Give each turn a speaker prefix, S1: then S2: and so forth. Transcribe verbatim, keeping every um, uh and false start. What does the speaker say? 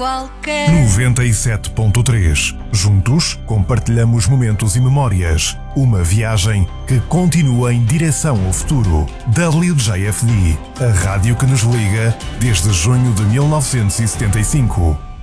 S1: qualquer.
S2: noventa e sete ponto três. Juntos compartilhamos momentos e memórias. Uma viagem que continua em direção ao futuro. W J F D, a rádio que nos liga desde junho de mil novecentos e setenta e cinco.